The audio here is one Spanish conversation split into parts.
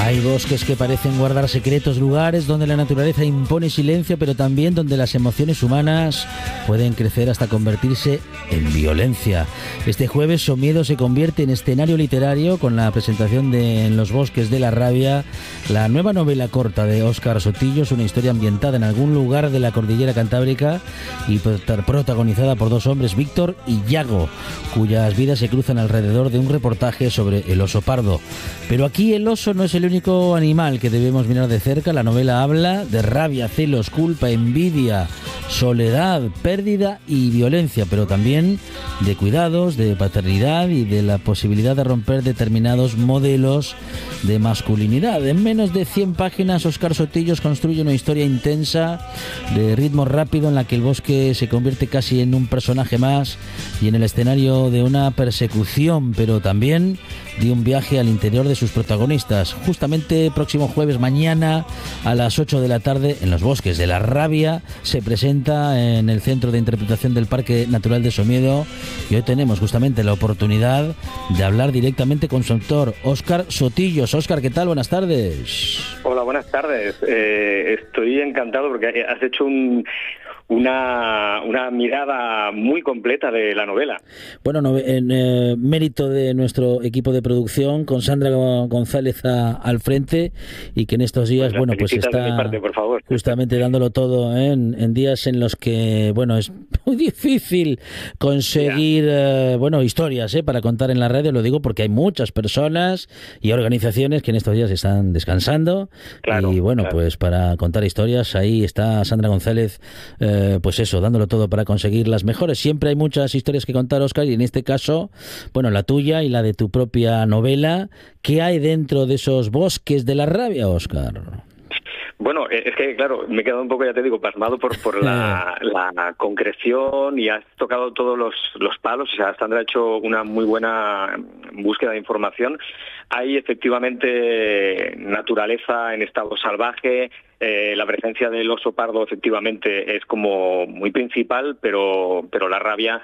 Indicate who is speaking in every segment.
Speaker 1: Hay bosques que parecen guardar secretos, lugares donde la naturaleza impone silencio, pero también donde las emociones humanas pueden crecer hasta convertirse en violencia. Este jueves Somiedo se convierte en escenario literario con la presentación de En los bosques de la rabia, la nueva novela corta de Óscar Sotillos, una historia ambientada en algún lugar de la cordillera cantábrica y protagonizada por dos hombres, Víctor y Yago, cuyas vidas se cruzan alrededor de un reportaje sobre el oso pardo. Pero aquí el oso no es el único animal que debemos mirar de cerca. La novela habla de rabia, celos, culpa, envidia, soledad, pérdida y violencia, pero también de cuidados, de paternidad y de la posibilidad de romper determinados modelos de masculinidad. En menos de 100 páginas, Óscar Sotillos construye una historia intensa, de ritmo rápido, en la que el bosque se convierte casi en un personaje más y en el escenario de una persecución, pero también de un viaje al interior de sus protagonistas. Justamente próximo jueves, mañana a las 8 de la tarde, en los bosques de la rabia, se presenta en el Centro de Interpretación del Parque Natural de Somiedo, y hoy tenemos justamente la oportunidad de hablar directamente con su autor, Óscar Sotillos. Óscar, ¿qué tal? Buenas tardes.
Speaker 2: Hola, buenas tardes. Estoy encantado porque has hecho una mirada muy completa de la novela.
Speaker 1: Bueno, en mérito de nuestro equipo de producción, con Sandra González al frente, y que en estos días, pues está
Speaker 2: de mi parte, por favor,
Speaker 1: justamente dándolo todo en días en los que, es muy difícil conseguir, historias para contar en la radio. Lo digo porque hay muchas personas y organizaciones que en estos días están descansando.
Speaker 2: Claro,
Speaker 1: y
Speaker 2: claro.
Speaker 1: Pues para contar historias, ahí está Sandra González, dándolo todo para conseguir las mejores. Siempre hay muchas historias que contar, Óscar, y en este caso, la tuya y la de tu propia novela. ¿Qué hay dentro de esos bosques de la rabia, Óscar?
Speaker 2: Bueno, es que, claro, me he quedado un poco, ya te digo, pasmado por la concreción, y has tocado todos los palos. O sea, Sandra ha hecho una muy buena búsqueda de información. Hay efectivamente naturaleza en estado salvaje. La presencia del oso pardo efectivamente es como muy principal, pero la rabia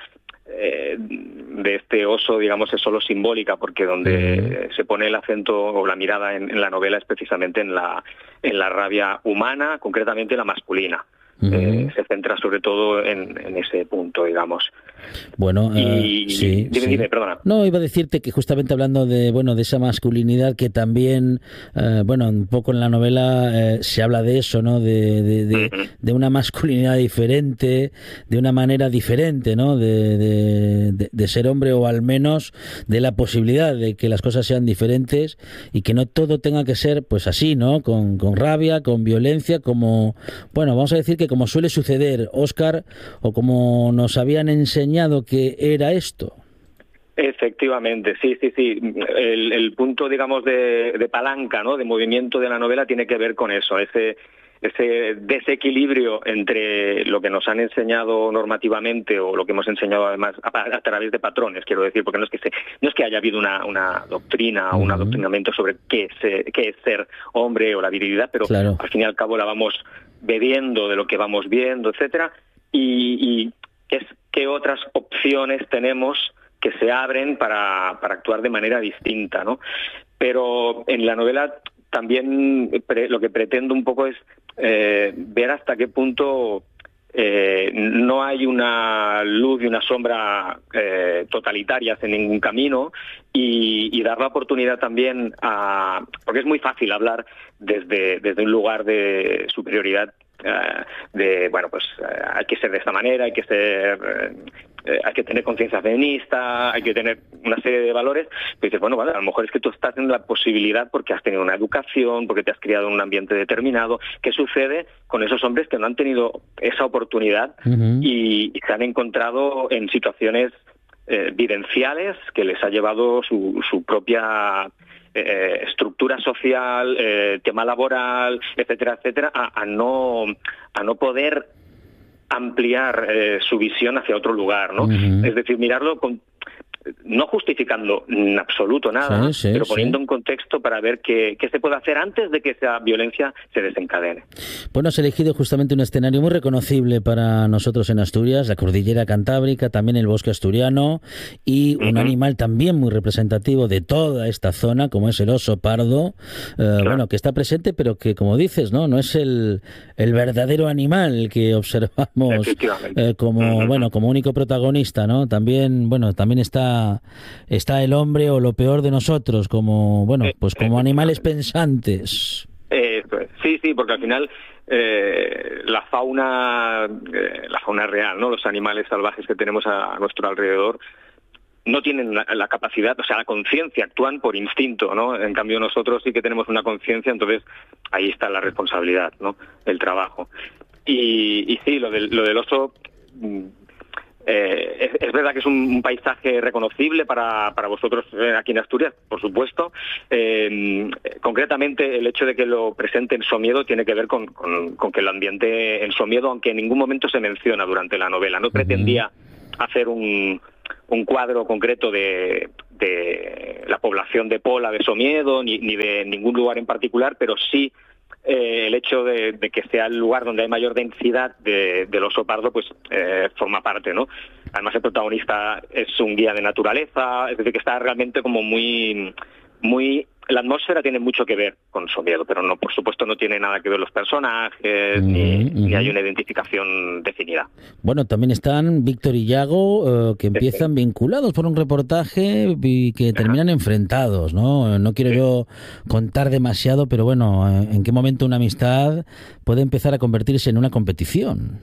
Speaker 2: de este oso, digamos, es solo simbólica, porque donde se pone el acento o la mirada en la novela es precisamente en la rabia humana, concretamente la masculina. Se centra sobre todo en ese punto, digamos.
Speaker 1: Sí.
Speaker 2: Dime, perdona.
Speaker 1: No, iba a decirte que justamente hablando de esa masculinidad, que también, un poco en la novela se habla de eso, ¿no? De una masculinidad diferente, de una manera diferente, ¿no? De ser hombre, o al menos de la posibilidad de que las cosas sean diferentes y que no todo tenga que ser, pues así, ¿no? Con rabia, con violencia, como, vamos a decir que como suele suceder, Óscar, o como nos habían enseñado que era esto.
Speaker 2: Efectivamente, sí. El punto, digamos, de palanca, ¿no?, de movimiento de la novela tiene que ver con eso, ese desequilibrio entre lo que nos han enseñado normativamente, o lo que hemos enseñado además a través de patrones, quiero decir, porque no es que haya habido una doctrina o un adoctrinamiento sobre qué es ser hombre o la virilidad, pero claro, al fin y al cabo la vamos bebiendo de lo que vamos viendo, etcétera, y qué otras opciones tenemos que se abren para actuar de manera distinta, ¿no? Pero en la novela también lo que pretendo un poco es ver hasta qué punto no hay una luz y una sombra totalitarias en ningún camino, y dar la oportunidad también porque es muy fácil hablar desde un lugar de superioridad, hay que ser de esta manera, hay que tener conciencia feminista, hay que tener una serie de valores. Pero dices, a lo mejor es que tú estás en la posibilidad porque has tenido una educación, porque te has criado en un ambiente determinado. ¿Qué sucede con esos hombres que no han tenido esa oportunidad y se han encontrado en situaciones vivenciales que les ha llevado su propia estructura social, tema laboral, etcétera, a no poder ampliar su visión hacia otro lugar, ¿no? Es decir, mirarlo no justificando en absoluto nada, pero poniendo un contexto para ver qué se puede hacer antes de que esa violencia se desencadene.
Speaker 1: Bueno, has elegido justamente un escenario muy reconocible para nosotros en Asturias, la cordillera cantábrica, también el bosque asturiano, y un animal también muy representativo de toda esta zona, como es el oso pardo, claro. Bueno, que está presente, pero que, como dices, no es el verdadero animal que observamos como bueno, como único protagonista, ¿no? También, bueno, también está el hombre o lo peor de nosotros, como, bueno, pues como animales pensantes.
Speaker 2: Sí, porque al final la fauna real, ¿no? Los animales salvajes que tenemos a nuestro alrededor no tienen la capacidad, o sea, la conciencia, actúan por instinto, ¿no? En cambio nosotros sí que tenemos una conciencia, entonces ahí está la responsabilidad, ¿no? El trabajo. Y sí, lo del oso... es verdad que es un paisaje reconocible para vosotros aquí en Asturias, por supuesto. Concretamente, el hecho de que lo presente en Somiedo tiene que ver con que lo ambiente en Somiedo, aunque en ningún momento se menciona durante la novela. No pretendía hacer un cuadro concreto de la población de Pola de Somiedo, ni de ningún lugar en particular, pero sí el hecho de que sea el lugar donde hay mayor densidad del oso pardo, pues forma parte, ¿no? Además, el protagonista es un guía de naturaleza, es decir, que está realmente como muy... La atmósfera tiene mucho que ver con Somiedo, pero no, por supuesto, no tiene nada que ver los personajes, ni hay una identificación definida.
Speaker 1: Bueno, también están Víctor y Yago, que empiezan vinculados por un reportaje y que terminan enfrentados, ¿no? No quiero yo contar demasiado, pero bueno, ¿en qué momento una amistad puede empezar a convertirse en una competición?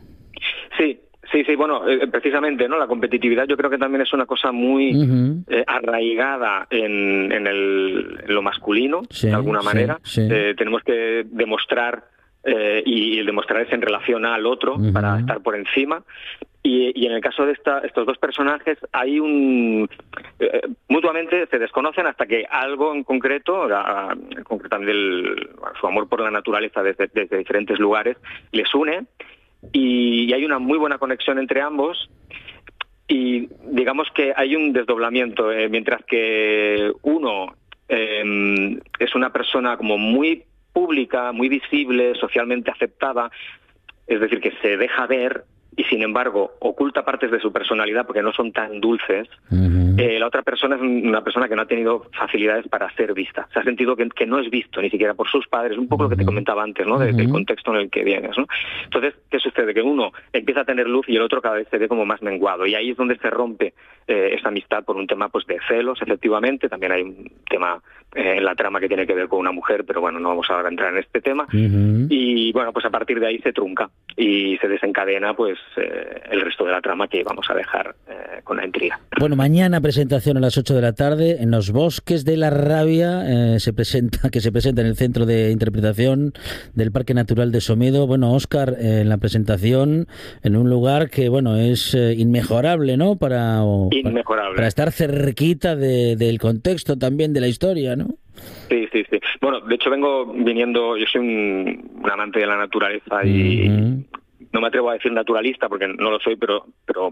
Speaker 2: Sí, bueno, precisamente, ¿no? La competitividad yo creo que también es una cosa muy arraigada en lo masculino, de alguna manera. Tenemos que demostrar, y el demostrar es en relación al otro, para estar por encima. Y en el caso de estos dos personajes hay mutuamente se desconocen hasta que algo en concreto, concretamente su amor por la naturaleza desde diferentes lugares, les une. Y hay una muy buena conexión entre ambos y digamos que hay un desdoblamiento, mientras que uno es una persona como muy pública, muy visible, socialmente aceptada, es decir, que se deja ver y sin embargo oculta partes de su personalidad porque no son tan dulces. La otra persona es una persona que no ha tenido facilidades para ser vista, se ha sentido que no es visto ni siquiera por sus padres, un poco lo que te comentaba antes, ¿no? Del contexto en el que vienes, ¿no? Entonces, ¿qué sucede? Que uno empieza a tener luz y el otro cada vez se ve como más menguado, y ahí es donde se rompe esa amistad por un tema pues de celos, efectivamente. También hay un tema en la trama que tiene que ver con una mujer, pero bueno, no vamos ahora a entrar en este tema. Y bueno, pues a partir de ahí se trunca y se desencadena pues el resto de la trama, que vamos a dejar con la intriga.
Speaker 1: Bueno, mañana presentación a las 8 de la tarde en Los Bosques de la Rabia, que se presenta en el Centro de Interpretación del Parque Natural de Somiedo. Bueno, Óscar, en la presentación en un lugar que, bueno, es inmejorable, ¿no? Para estar cerquita del contexto también de la historia, ¿no?
Speaker 2: Sí. Bueno, de hecho vengo viniendo, yo soy un amante de la naturaleza y no me atrevo a decir naturalista porque no lo soy, pero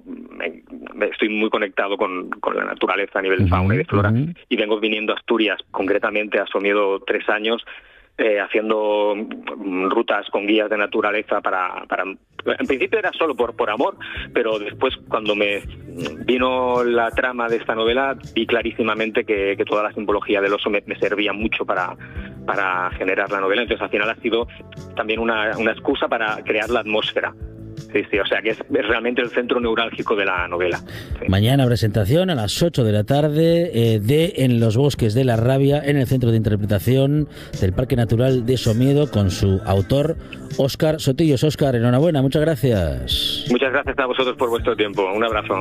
Speaker 2: estoy muy conectado con la naturaleza a nivel de fauna y de flora, y vengo viniendo a Asturias, concretamente a Somiedo 3 años, haciendo rutas con guías de naturaleza para en principio era solo por amor, pero después cuando me vino la trama de esta novela vi clarísimamente que toda la simbología del oso me servía mucho para generar la novela. Entonces al final ha sido también una excusa para crear la atmósfera. Sí, o sea que es realmente el centro neurálgico de la novela. Sí.
Speaker 1: Mañana presentación a las 8 de la tarde En los Bosques de la Rabia, en el Centro de Interpretación del Parque Natural de Somiedo, con su autor, Óscar Sotillos. Óscar, enhorabuena, muchas gracias.
Speaker 2: Muchas gracias a vosotros por vuestro tiempo. Un abrazo.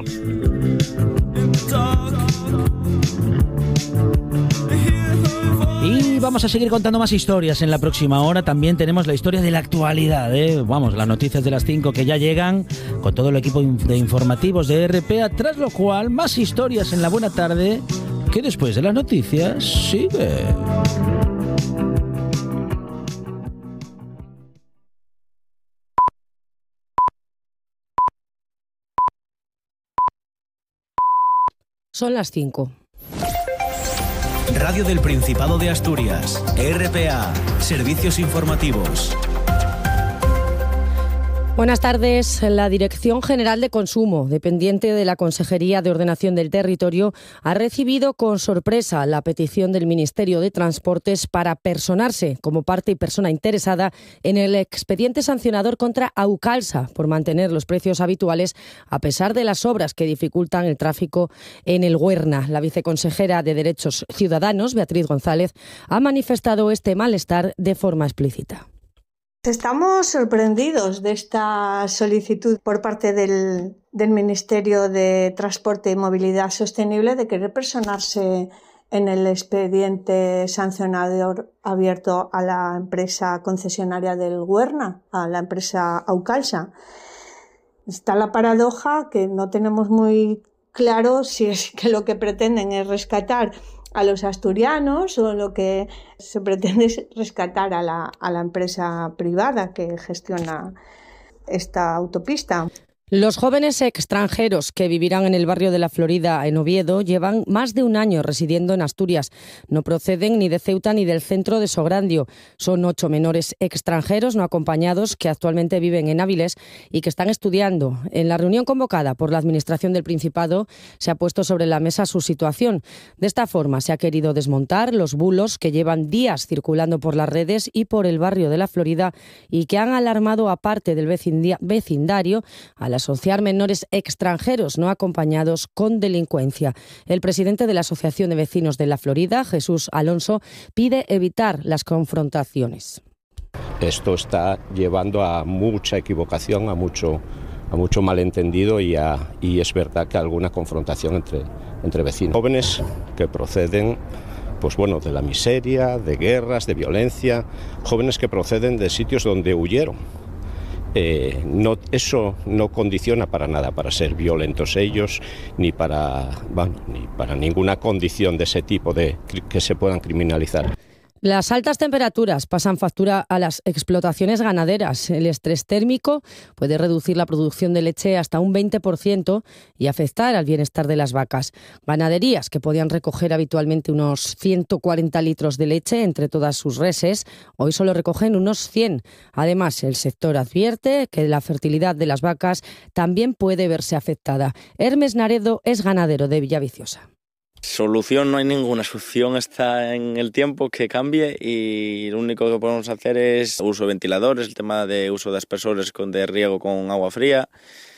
Speaker 1: Y vamos a seguir contando más historias en la próxima hora. También tenemos la historia de la actualidad, Vamos, las noticias de las 5 que ya llegan con todo el equipo de informativos de RPA, tras lo cual más historias en la buena tarde, que después de las noticias sigue.
Speaker 3: Son las 5.
Speaker 4: Radio del Principado de Asturias, RPA, Servicios Informativos.
Speaker 3: Buenas tardes. La Dirección General de Consumo, dependiente de la Consejería de Ordenación del Territorio, ha recibido con sorpresa la petición del Ministerio de Transportes para personarse como parte y persona interesada en el expediente sancionador contra Aucalsa por mantener los precios habituales a pesar de las obras que dificultan el tráfico en el Huerna. La viceconsejera de Derechos Ciudadanos, Beatriz González, ha manifestado este malestar de forma explícita.
Speaker 5: Estamos sorprendidos de esta solicitud por parte del Ministerio de Transporte y Movilidad Sostenible de querer personarse en el expediente sancionador abierto a la empresa concesionaria del Huerna, a la empresa Aucalsa. Está la paradoja que no tenemos muy claro si es que lo que pretenden es rescatar a los asturianos o lo que se pretende es rescatar a la empresa privada que gestiona esta autopista.
Speaker 3: Los jóvenes extranjeros que vivirán en el barrio de La Florida, en Oviedo, llevan más de un año residiendo en Asturias. No proceden ni de Ceuta ni del centro de Sograndio. Son 8 menores extranjeros no acompañados que actualmente viven en Áviles y que están estudiando. En la reunión convocada por la Administración del Principado se ha puesto sobre la mesa su situación. De esta forma se ha querido desmontar los bulos que llevan días circulando por las redes y por el barrio de La Florida y que han alarmado a parte del vecindario al asociar menores extranjeros no acompañados con delincuencia. El presidente de la Asociación de Vecinos de La Florida, Jesús Alonso, pide evitar las confrontaciones.
Speaker 6: Esto está llevando a mucha equivocación, a mucho malentendido y es verdad que alguna confrontación entre vecinos. Jóvenes que proceden de la miseria, de guerras, de violencia, jóvenes que proceden de sitios donde huyeron. Eso no condiciona para nada para ser violentos ellos, ni para ninguna condición de ese tipo que se puedan criminalizar.
Speaker 3: Las altas temperaturas pasan factura a las explotaciones ganaderas. El estrés térmico puede reducir la producción de leche hasta un 20% y afectar al bienestar de las vacas. Ganaderías que podían recoger habitualmente unos 140 litros de leche entre todas sus reses, hoy solo recogen unos 100. Además, el sector advierte que la fertilidad de las vacas también puede verse afectada. Hermes Naredo es ganadero de Villaviciosa.
Speaker 7: Solución no hay ninguna, solución está en el tiempo que cambie y lo único que podemos hacer es uso de ventiladores, el tema de uso de aspersores de riego con agua fría,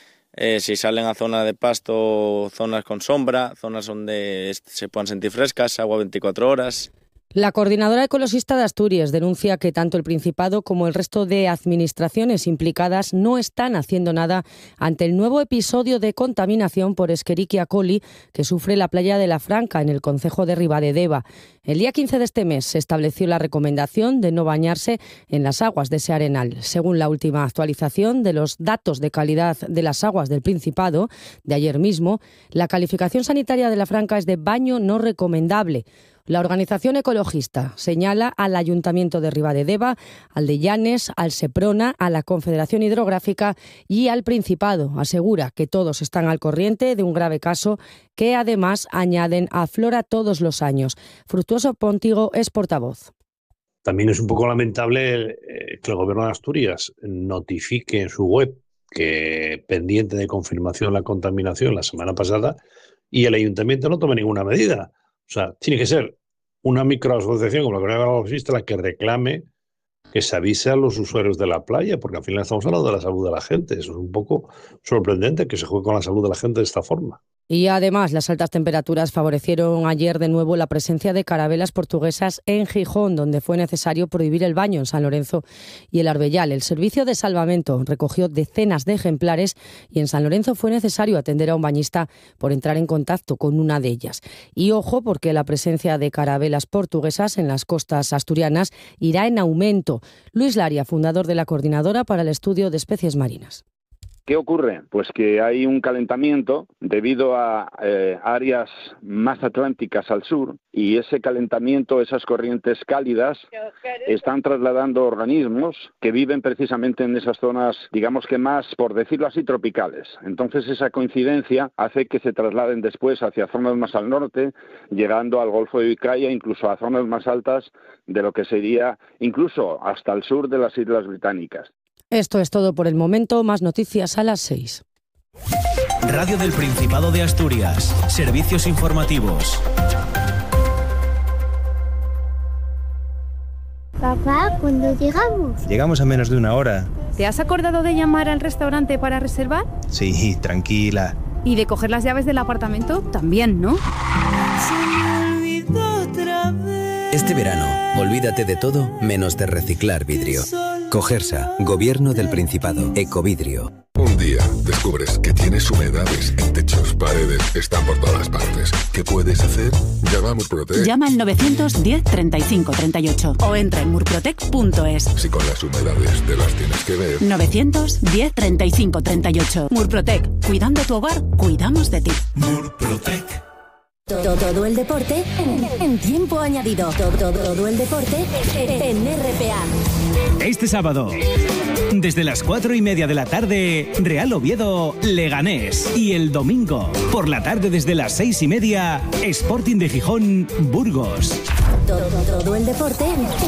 Speaker 7: si salen a zona de pasto, zonas con sombra, zonas donde se puedan sentir frescas, agua 24 horas.
Speaker 3: La Coordinadora Ecologista de Asturias denuncia que tanto el Principado como el resto de administraciones implicadas no están haciendo nada ante el nuevo episodio de contaminación por Escherichia coli que sufre la playa de La Franca en el concejo de Ribadedeva. El día 15 de este mes se estableció la recomendación de no bañarse en las aguas de ese arenal. Según la última actualización de los datos de calidad de las aguas del Principado de ayer mismo, la calificación sanitaria de La Franca es de baño no recomendable. La organización ecologista señala al Ayuntamiento de Ribadedeva, al de Llanes, al Seprona, a la Confederación Hidrográfica y al Principado. Asegura que todos están al corriente de un grave caso que además añaden aflora todos los años. Fructuoso Pontigo es portavoz.
Speaker 8: También es un poco lamentable que el Gobierno de Asturias notifique en su web que pendiente de confirmación la contaminación la semana pasada y el Ayuntamiento no tome ninguna medida. O sea, tiene que ser una microasociación como la Comunidad Ecologista la que reclame que se avise a los usuarios de la playa, porque al final estamos hablando de la salud de la gente. Eso es un poco sorprendente que se juegue con la salud de la gente de esta forma.
Speaker 3: Y además, las altas temperaturas favorecieron ayer de nuevo la presencia de carabelas portuguesas en Gijón, donde fue necesario prohibir el baño en San Lorenzo y el Arbellal. El servicio de salvamento recogió decenas de ejemplares y en San Lorenzo fue necesario atender a un bañista por entrar en contacto con una de ellas. Y ojo, porque la presencia de carabelas portuguesas en las costas asturianas irá en aumento. Luis Laria, fundador de la Coordinadora para el Estudio de Especies Marinas.
Speaker 9: ¿Qué ocurre? Pues que hay un calentamiento debido a áreas más atlánticas al sur, y ese calentamiento, esas corrientes cálidas, están trasladando organismos que viven precisamente en esas zonas, digamos que más, por decirlo así, tropicales. Entonces esa coincidencia hace que se trasladen después hacia zonas más al norte, llegando al Golfo de Vizcaya, incluso a zonas más altas de lo que sería incluso hasta el sur de las Islas Británicas.
Speaker 3: Esto es todo por el momento. Más noticias a las 6.
Speaker 4: Radio del Principado de Asturias. Servicios informativos.
Speaker 10: Papá, ¿cuándo llegamos?
Speaker 11: Llegamos a menos de una hora.
Speaker 12: ¿Te has acordado de llamar al restaurante para reservar?
Speaker 11: Sí, tranquila.
Speaker 12: ¿Y de coger las llaves del apartamento? También, ¿no?
Speaker 13: Este verano, olvídate de todo menos de reciclar vidrio. Cogersa, Gobierno del Principado, Ecovidrio.
Speaker 14: Un día descubres que tienes humedades en techos, paredes, están por todas partes. ¿Qué puedes hacer? Llama a Murprotec.
Speaker 15: Llama al 910 35 38 o entra en murprotec.es.
Speaker 14: Si con las humedades te las tienes que ver.
Speaker 15: 910 35 38. Murprotec. Cuidando tu hogar, cuidamos de ti.
Speaker 14: Murprotec.
Speaker 16: Todo el deporte en tiempo añadido. Todo el deporte en RPA.
Speaker 4: Este sábado, desde las 4:30 de la tarde, Real Oviedo, Leganés. Y el domingo, por la tarde desde las 6:30, Sporting de Gijón, Burgos.
Speaker 16: Todo el deporte